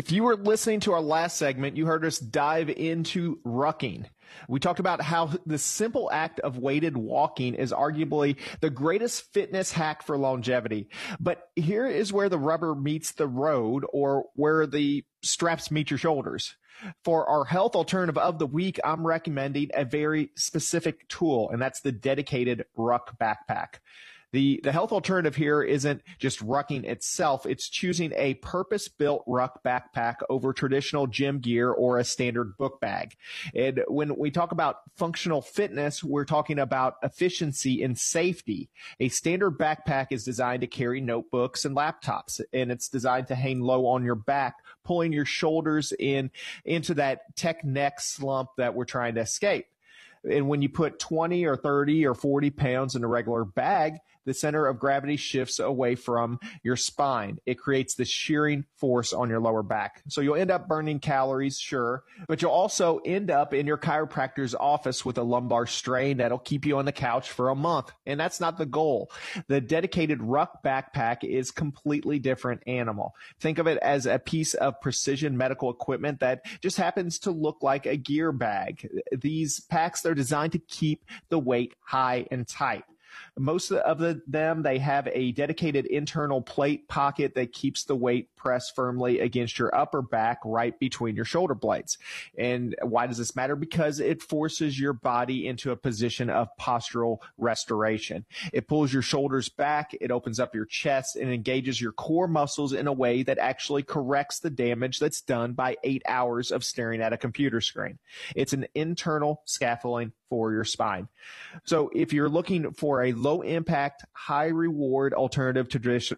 If you were listening to our last segment, you heard us dive into rucking. We talked about how the simple act of weighted walking is arguably the greatest fitness hack for longevity. But here is where the rubber meets the road, or where the straps meet your shoulders. For our health alternative of the week, I'm recommending a very specific tool, and that's the dedicated Ruck backpack. The health alternative here isn't just rucking itself. It's choosing a purpose-built Ruck backpack over traditional gym gear or a standard book bag. And when we talk about functional fitness, we're talking about efficiency and safety. A standard backpack is designed to carry notebooks and laptops, and it's designed to hang low on your back, pulling your shoulders into that tech neck slump that we're trying to escape. And when you put 20 or 30 or 40 pounds in a regular bag, the center of gravity shifts away from your spine. It creates this shearing force on your lower back. So you'll end up burning calories, sure, but you'll also end up in your chiropractor's office with a lumbar strain that'll keep you on the couch for a month. And that's not the goal. The dedicated Ruck backpack is completely different animal. Think of it as a piece of precision medical equipment that just happens to look like a gear bag. These packs, they're designed to keep the weight high and tight. Most of them, they have a dedicated internal plate pocket that keeps the weight pressed firmly against your upper back right between your shoulder blades. And why does this matter? Because it forces your body into a position of postural restoration. It pulls your shoulders back, it opens up your chest, and engages your core muscles in a way that actually corrects the damage that's done by 8 hours of staring at a computer screen. It's an internal scaffolding for your spine. So if you're looking for a low impact, high reward alternative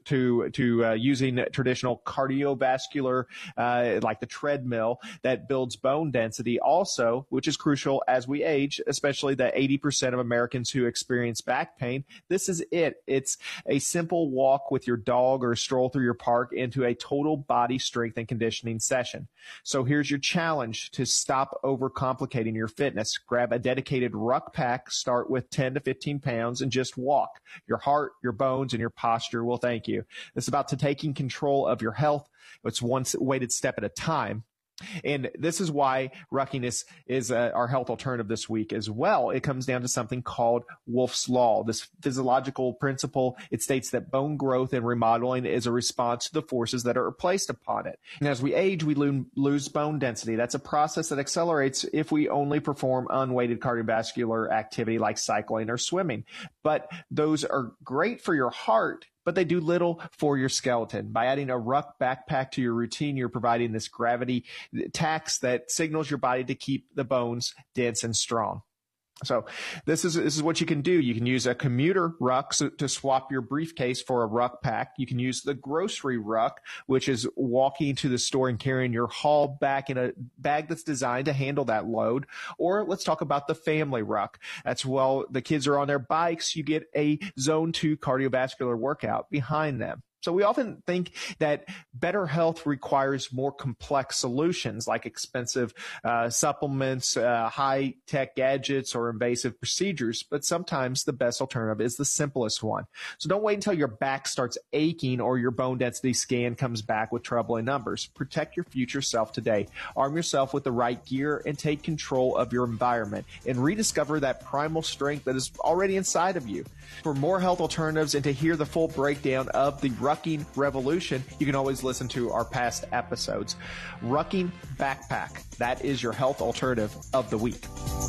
to using traditional cardiovascular, like the treadmill that builds bone density also, which is crucial as we age, especially the 80% of Americans who experience back pain, this is it. It's a simple walk with your dog or stroll through your park into a total body strength and conditioning session. So here's your challenge to stop overcomplicating your fitness. Grab a dedicated Ruck pack, start with 10 to 15 pounds, and just walk. Your heart, your bones, and your posture will thank you. It's about taking control of your health. It's one weighted step at a time. And this is why rucking is our health alternative this week as well. It comes down to something called Wolff's Law, this physiological principle. It states that bone growth and remodeling is a response to the forces that are placed upon it. And as we age, we lose bone density. That's a process that accelerates if we only perform unweighted cardiovascular activity like cycling or swimming. But those are great for your heart, but they do little for your skeleton. By adding a Ruck backpack to your routine, you're providing this gravity tax that signals your body to keep the bones dense and strong. So this is what you can do. You can use a commuter ruck to swap your briefcase for a Ruck pack. You can use the grocery ruck, which is walking to the store and carrying your haul back in a bag that's designed to handle that load. Or let's talk about the family ruck. That's while the kids are on their bikes, you get a Zone 2 cardiovascular workout behind them. So we often think that better health requires more complex solutions like expensive supplements, high-tech gadgets, or invasive procedures, but sometimes the best alternative is the simplest one. So don't wait until your back starts aching or your bone density scan comes back with troubling numbers. Protect your future self today. Arm yourself with the right gear and take control of your environment and rediscover that primal strength that is already inside of you. For more health alternatives and to hear the full breakdown of the rucking revolution, you can always listen to our past episodes. Rucking backpack. That is your health alternative of the week.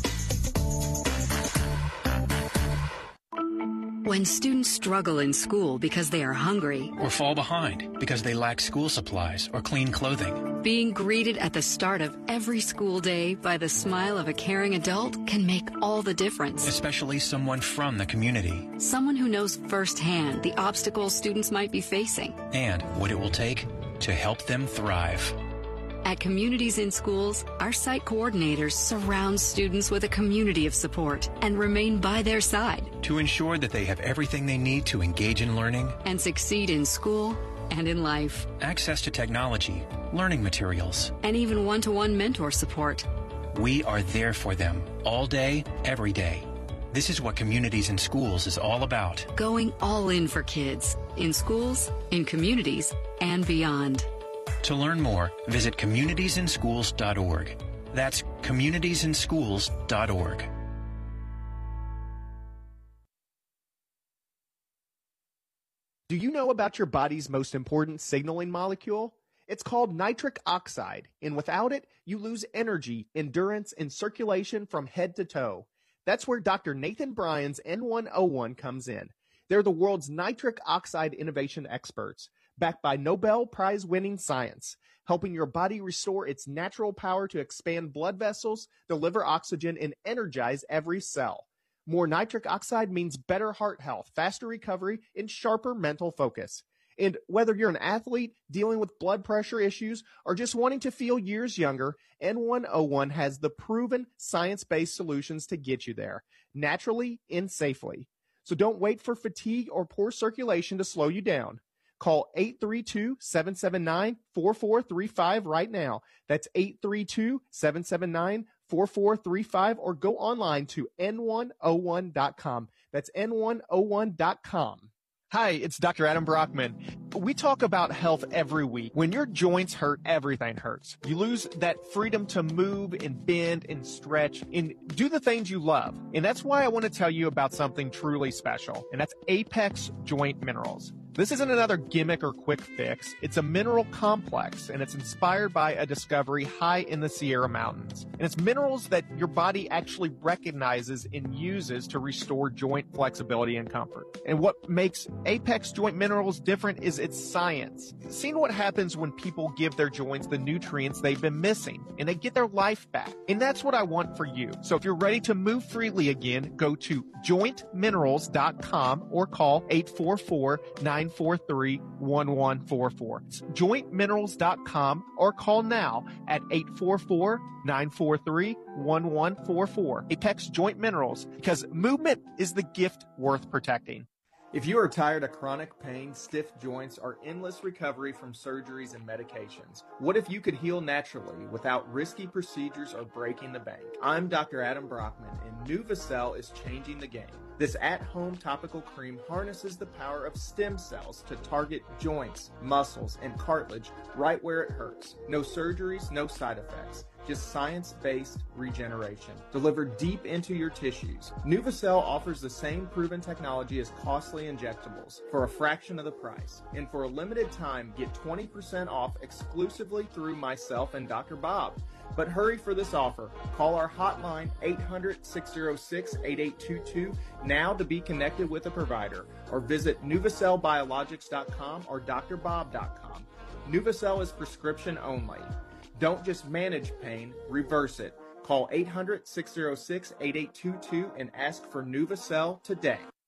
When students struggle in school because they are hungry, or fall behind because they lack school supplies or clean clothing, being greeted at the start of every school day by the smile of a caring adult can make all the difference. Especially someone from the community. Someone who knows firsthand the obstacles students might be facing. And what it will take to help them thrive. At Communities in Schools, our site coordinators surround students with a community of support and remain by their side to ensure that they have everything they need to engage in learning and succeed in school and in life. Access to technology, learning materials, and even one-to-one mentor support. We are there for them all day, every day. This is what Communities in Schools is all about. Going all in for kids, in schools, in communities, and beyond. To learn more, visit communitiesinschools.org. That's communitiesinschools.org. Do you know about your body's most important signaling molecule? It's called nitric oxide, and without it, you lose energy, endurance, and circulation from head to toe. That's where Dr. Nathan Bryan's N101 comes in. They're the world's nitric oxide innovation experts, backed by Nobel Prize-winning science, helping your body restore its natural power to expand blood vessels, deliver oxygen, and energize every cell. More nitric oxide means better heart health, faster recovery, and sharper mental focus. And whether you're an athlete dealing with blood pressure issues or just wanting to feel years younger, N101 has the proven science-based solutions to get you there, naturally and safely. So don't wait for fatigue or poor circulation to slow you down. Call 832-779-4435 right now. That's 832-779-4435, or go online to n101.com. That's n101.com. Hi, it's Dr. Adam Brockman. We talk about health every week. When your joints hurt, everything hurts. You lose that freedom to move and bend and stretch and do the things you love. And that's why I want to tell you about something truly special, and that's Apex Joint Minerals. This isn't another gimmick or quick fix. It's a mineral complex, and it's inspired by a discovery high in the Sierra Mountains. And it's minerals that your body actually recognizes and uses to restore joint flexibility and comfort. And what makes Apex Joint Minerals different is its science. Seeing what happens when people give their joints the nutrients they've been missing, and they get their life back. And that's what I want for you. So if you're ready to move freely again, go to jointminerals.com or call 844-943-1144. It's jointminerals.com or call now at 844-943-1144. Apex Joint Minerals, because movement is the gift worth protecting. If you are tired of chronic pain, stiff joints, or endless recovery from surgeries and medications, what if you could heal naturally without risky procedures or breaking the bank? I'm Dr. Adam Brockman, and NuvaCell is changing the game. This at-home topical cream harnesses the power of stem cells to target joints, muscles, and cartilage right where it hurts. No surgeries, no side effects. Just science-based regeneration delivered deep into your tissues. NuvaCell offers the same proven technology as costly injectables for a fraction of the price. And for a limited time, get 20% off exclusively through myself and Dr. Bob. But hurry for this offer. Call our hotline 800-606-8822 now to be connected with a provider, or visit NuvaCellBiologics.com or drbob.com. NuvaCell is prescription only. Don't just manage pain, reverse it. Call 800-606-8822 and ask for NuvaCell today.